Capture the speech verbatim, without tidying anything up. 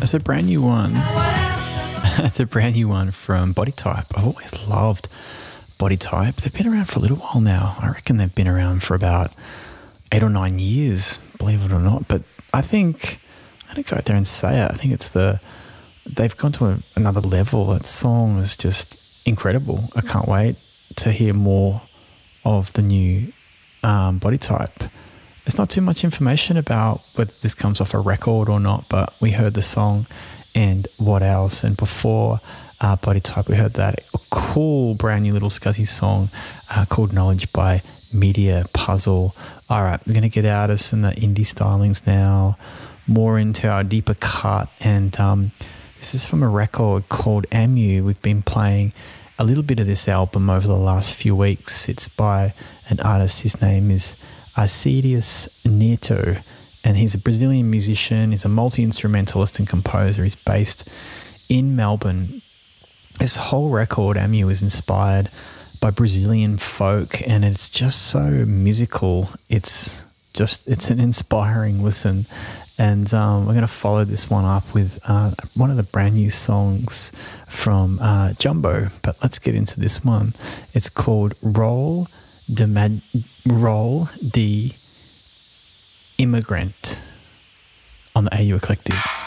It's a brand new one. It's a brand new one from Body Type. I've always loved Body Type. They've been around for a little while now. I reckon they've been around for about eight or nine years, believe it or not. But I think, I'm going to go out there and say it, I think it's the, they've gone to a, another level. That song is just incredible. I can't wait to hear more of the new um, Body Type. There's not too much information about whether this comes off a record or not, but we heard the song and what else. And before uh, Body Type, we heard that cool brand new little scuzzy song uh, called Knowledge by Media Puzzle. All right, we're going to get out of some of the indie stylings now, more into our deeper cut. And um, this is from a record called Amu. We've been playing a little bit of this album over the last few weeks. It's by an artist. His name is Arcedius Neto, and he's a Brazilian musician. He's a multi-instrumentalist and composer. He's based in Melbourne. This whole record, Amu, is inspired by Brazilian folk, and it's just so musical. It's just, it's an inspiring listen. And um, we're going to follow this one up with uh, one of the brand new songs from uh, Jumbo. But let's get into this one. It's called Roll de Mag- Roll de Immigrant on the A U Eclectic.